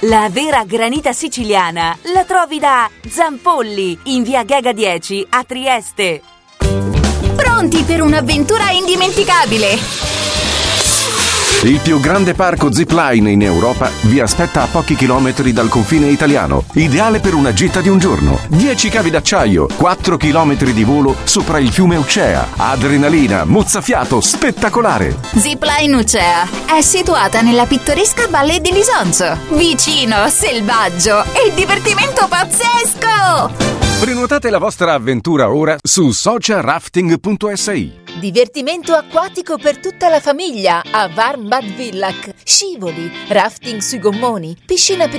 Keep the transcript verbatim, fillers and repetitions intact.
La vera granita siciliana la trovi da Zampolli, in via Ghega dieci a Trieste. Pronti per un'avventura indimenticabile? Il più grande parco zipline in Europa vi aspetta a pochi chilometri dal confine italiano, ideale per una gita di un giorno. dieci cavi d'acciaio, quattro chilometri di volo sopra il fiume Ucea, adrenalina, mozzafiato, spettacolare. Zipline Ucea è situata nella pittoresca Valle di Lisonzo, vicino, selvaggio e divertimento pazzesco! Prenotate la vostra avventura ora su sociarafting punto es i. Divertimento acquatico per tutta la famiglia a Warmbad Villach. Scivoli, rafting sui gommoni, piscina per